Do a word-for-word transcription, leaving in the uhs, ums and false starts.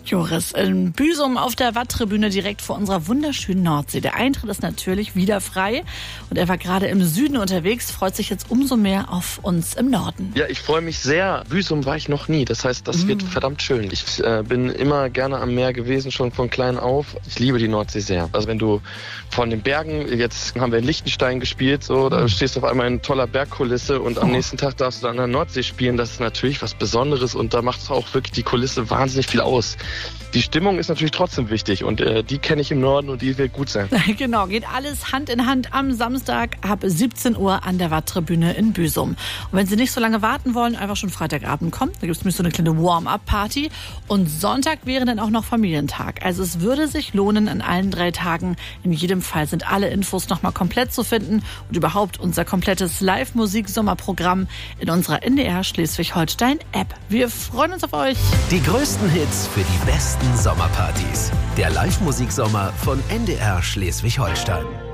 Joris, in Büsum auf der Watttribüne direkt vor unserer wunderschönen Nordsee. Der Eintritt ist natürlich wieder frei und er war gerade im Süden unterwegs, freut sich jetzt umso mehr auf uns im Norden. Ja, ich freue mich sehr. Büsum war ich noch nie, das heißt, das mm. wird verdammt schön. Ich äh, bin immer gerne am Meer gewesen, schon von klein auf. Ich liebe die Nordsee sehr. Also wenn du von den Bergen, jetzt haben wir in Liechtenstein gespielt, so, da stehst du auf einmal in toller Bergkulisse und am oh. nächsten Tag darfst du an der Nordsee spielen. Das ist natürlich was Besonderes und da macht es auch wirklich die Kulisse wahnsinnig viel aus. Die Stimmung ist natürlich trotzdem wichtig und äh, die kenne ich im Norden und die wird gut sein. Genau, geht alles Hand in Hand am Samstag ab siebzehn Uhr an der Watttribüne in Büsum. Und wenn Sie nicht so lange warten wollen, einfach schon Freitagabend kommen. Da gibt es nämlich so eine kleine Warm-up-Party. Und Sonntag wäre dann auch noch Familientag. Also es würde sich lohnen an allen drei Tagen. In jedem Fall sind alle Infos nochmal komplett zu finden und überhaupt unser komplettes Live-Musik-Sommerprogramm in unserer N D R Schleswig-Holstein-App. Wir freuen uns auf euch. Die größten Hits für die besten Sommerpartys. Der Live-Musik-Sommer von N D R Schleswig-Holstein.